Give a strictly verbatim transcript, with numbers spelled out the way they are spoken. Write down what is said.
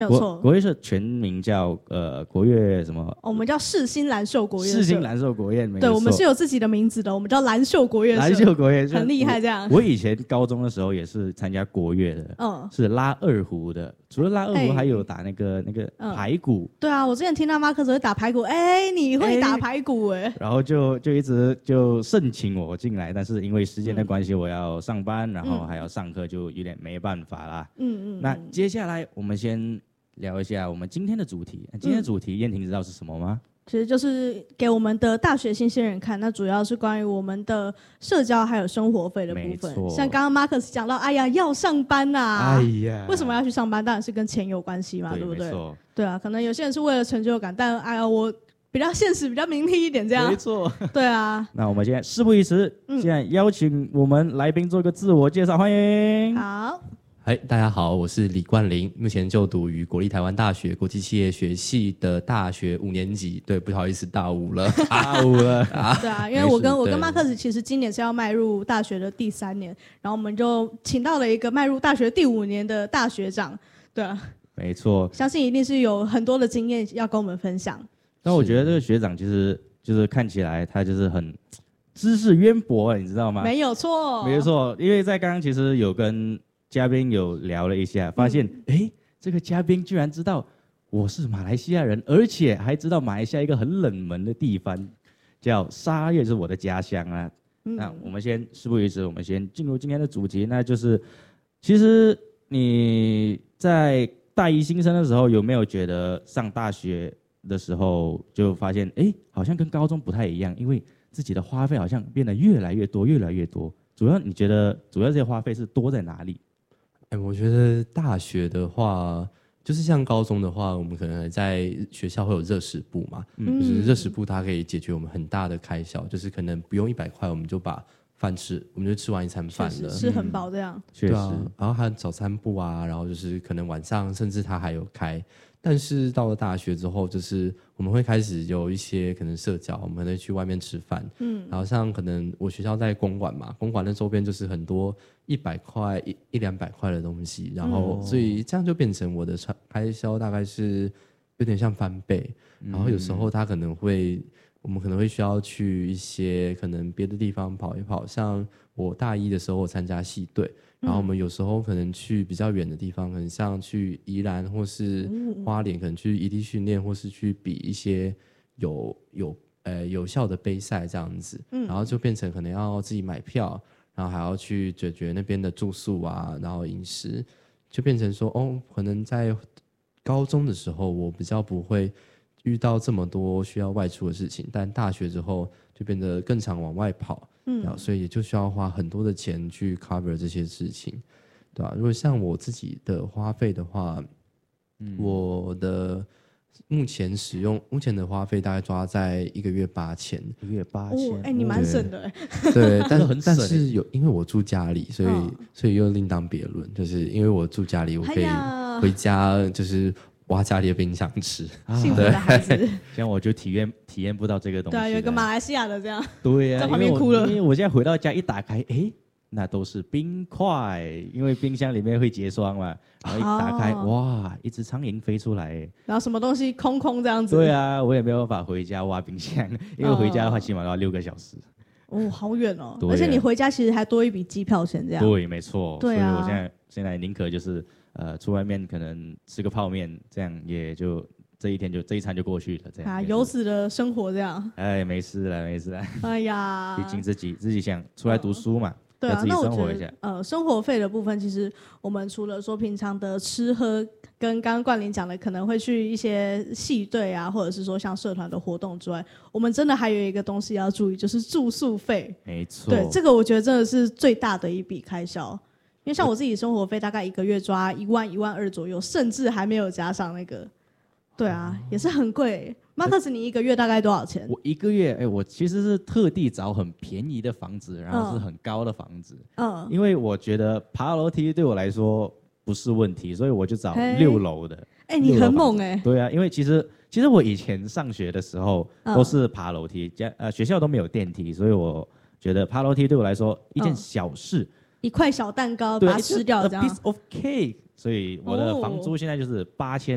没有错。 国乐社全名叫呃国乐什么？ 哦、我们叫世新蓝秀国乐社。 世新蓝秀国乐， 对，我们是有自己的名字的，我们叫蓝秀国乐社。 蓝秀国乐很厉害，这样我。我以前高中的时候也是参加国乐的，嗯，是拉二胡的。除了拉二胡，还有打那个、欸、那个排鼓、嗯。 对啊，我之前听到马克斯会打排鼓，哎、欸，你会打排鼓哎、欸。 然后就就一直就盛请我进来，但是因为时间的关系，我要上班，嗯、然后还要上课，就有点没办法啦。嗯嗯。那接下来我们先聊一下我们今天的主题。今天的主题，燕婷知道是什么吗？ 其实就是给我们的大学新鲜人看，那主要是关于我们的社交还有生活费的部分。像刚刚 Marcus 讲到，哎呀，要上班呐、啊，哎呀，为什么要去上班？当然是跟钱有关系嘛， 对, 对不对？对啊，可能有些人是为了成就感，但哎呀，我比较现实，比较明理一点，这样。 没错。 对啊。 那我们现在事不宜迟，嗯、现在邀请我们来宾做个自我介绍，欢迎。 好。 嗨，大家好，我是李冠霖，目前就读于国立台湾大学国际企业学系的大学五年级。对，不好意思，大五了， 大五了。 啊对啊，因为我跟我跟马克斯其实今年是要迈入大学的第三年，然后我们就请到了一个迈入大学第五年的大学长。对啊， 没错， 相信一定是有很多的经验要跟我们分享。 但我觉得这个学长其实就是看起来他就是很知识渊博，你知道吗？ 没有错， 没有错，因为在刚刚其实有跟嘉宾有聊了一下，发现哎、嗯，这个嘉宾居然知道我是马来西亚人，而且还知道马来西亚一个很冷门的地方叫沙越，是我的家乡啊。嗯、那我们先事不宜迟，我们先进入今天的主题，那就是其实你在大一新生的时候，有没有觉得上大学的时候就发现哎，好像跟高中不太一样，因为自己的花费好像变得越来越多，越来越多。主要你觉得主要这些花费是多在哪里？ 哎，我觉得大学的话，就是像高中的话，我们可能在学校会有热食部嘛，嗯、就是热食部它可以解决我们很大的开销，就是可能不用一百块，我们就把饭吃，我们就吃完一餐饭了， 吃很饱这样。 确实、 啊，然后还有早餐部啊，然后就是可能晚上甚至它还有开。但是到了大学之后，就是我们会开始有一些可能社交，我们可能去外面吃饭，嗯，然后像可能我学校在公馆嘛，公馆的周边就是很多一百块一一两百块的东西，然后、嗯、所以这样就变成我的开销大概是有点像翻倍，然后有时候他可能会，我们可能会需要去一些可能别的地方跑一跑，像我大一的时候我参加系队。然后我们有时候可能去比较远的地方，可能像去宜兰或是花莲，可能去异地训练，或是去比一些有有呃有效的杯赛这样子，嗯、然后就变成可能要自己买票，然后还要去解决那边的住宿啊，然后饮食，就变成说哦，可能在高中的时候我比较不会遇到这么多需要外出的事情，但大学之后就变得更常往外跑。嗯，所以也就需要花很多的钱去 cover 这些事情，对吧、啊？如果像我自己的花费的话，嗯、我的目前使用目前的花费大概抓在一个月八千， 一个月八千， 哎、欸，你蛮省的、 欸，对，但是但是有因为我住家里，所以、哦、所以又另当别论，就是因为我住家里，我可以回家就是。挖家里的冰箱吃， 幸福的孩子。 这样我就体验体验不到这个东西。 对啊，有一个马来西亚的这样。 对啊， 在旁边哭了。 因为我现在回到家一打开，哎，那都是冰块，因为冰箱里面会结霜嘛。然后一打开，哦、哇，一只苍蝇飞出来。 然后什么东西空空这样子。 对啊，我也没有办法回家挖冰箱，因为回家的话起码要六个小时。 哦，好远哦！而且你回家其实还多一笔机票钱这样。 对，没错。 对啊。 所以我现在现在宁可就是。呃，出外面可能吃个泡面，这样也就这一天就这一餐就过去了，这样啊，游子的生活这样。 哎，没事了，没事了。 哎呀， 毕竟自己自己想出来读书嘛，呃、 对啊， 要自己生活一下。 呃，生活费的部分，其实我们除了说平常的吃喝，跟刚刚冠霖讲的，可能会去一些系队啊，或者是说像社团的活动之外，我们真的还有一个东西要注意，就是住宿费。 没错， 对，这个我觉得真的是最大的一笔开销。因为像我自己生活费大概一个月抓一万一万二左右，甚至还没有加上那个，对啊，也是很贵。马克斯，你一个月大概多少钱？ 我一个月，哎，我其实是特地找很便宜的房子，然后是很高的房子，嗯，因为我觉得爬楼梯对我来说不是问题，所以我就找六楼的。 哎，你很猛哎、欸！ 对啊，因为其实其实我以前上学的时候都是爬楼梯，家呃学校都没有电梯，所以我觉得爬楼梯对我来说一件小事。嗯， 一块小蛋糕把它吃掉，这样。 A piece of cake， 所以我的房租现在就是八千